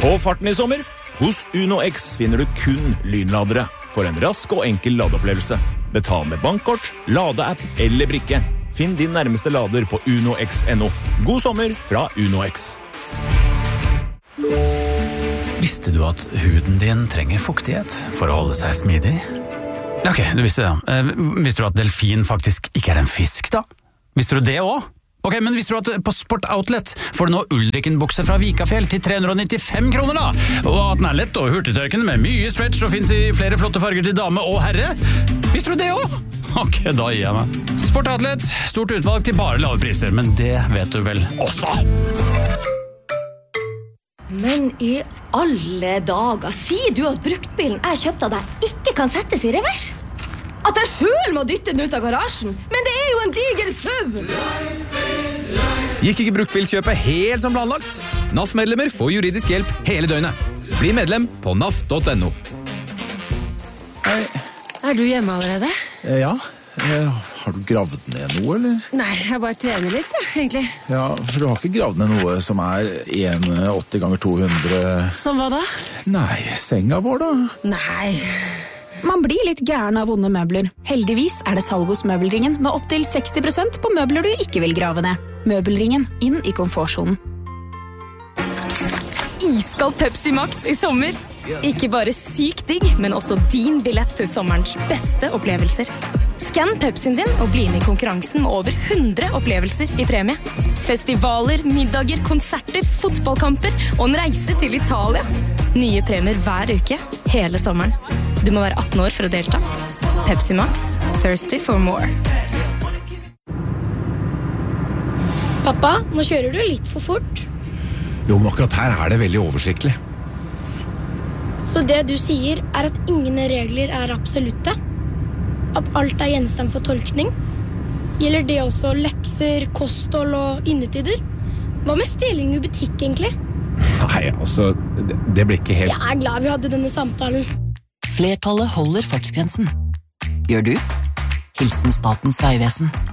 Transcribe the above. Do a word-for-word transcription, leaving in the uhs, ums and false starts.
På farten i sommer, hos Uno X finner du kun lynladere for en rask og enkel ladeopplevelse. Betal med bankkort, ladeapp eller brikke. Finn din nærmeste lader på uno x punktum no. God sommer fra Uno X. Visste du at huden din trenger fuktighet for å holde seg smidig? Ok, du visste det. Eh, visste du at delfin faktisk ikke er en fisk, da? Visste du det også? Ok, men visste du at på Sport Outlet får du nå Ulriken-bukse fra Vikafjell til tre hundre og nittifem kroner da? Og at den er lett og hurtigtørkende med mye stretch og finnes i flere flotte farger til dame og herre? Visste du det også? Ok, da gir jeg meg. Sport Outlet, stort utvalg til bare lave priser, men det vet du vel også. Men i alle dager, sier du at bruktbilen jeg kjøpte av deg ikke kan settes i revers? At jeg selv må dytte den ut av garasjen? Men det er jo en diger søv! Gikk ikke bruktbilkjøpet helt som planlagt? N A F-medlemmer får juridisk hjelp hele døgnet. Bli medlem på n a f punktum no. Hei. Er du hjemme allerede? Ja. Har du gravd ned noe, eller? Nei, jeg bare trener litt, ja, egentlig. Ja, for du har ikke gravd ned noe som er en komma åtti ganger to hundre... Som hva da? Nei, senga vår da? Nei... Man blir litt gæren av vonde møbler. Heldigvis er det salg hos Møbelringen med opp til seksti prosent på møbler du ikke vil grave ned. Møbelringen, inn i komfortsonen. Iskald Pepsi Max i sommer. Ikke bare sykt digg, men også din billett til sommerens beste opplevelser. Skann Pepsien din og bli med i konkurransen med over hundre opplevelser i premie. Festivaler, middager, konserter, fotballkamper og en reise til Italia. Nye premier hver uke, hele sommeren. Du må være atten år for å delta. Pepsi Max, thirsty for more. Pappa, nå kjører du litt for fort. Jo, men akkurat her er det veldig oversiktlig. Så det du sier er at ingen regler er absolutte? At alt er gjenstand for tolkning? Gjelder det også lekser, kosthold og innetider? Hva med stilling i butikk egentlig? Nei, altså, det, det blir ikke helt... Jeg er glad vi hadde denne samtalen. Flertallet holder fartsgrensen. Gjør du? Hilsen Statens Vegvesen.